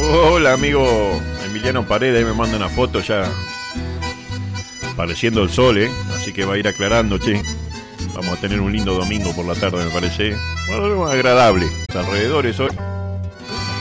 Hola, amigo Emiliano Paredes, ahí me manda una foto ya apareciendo el sol, así que va a ir aclarando, che. Vamos a tener un lindo domingo por la tarde, me parece. Bueno, algo agradable. Los alrededores hoy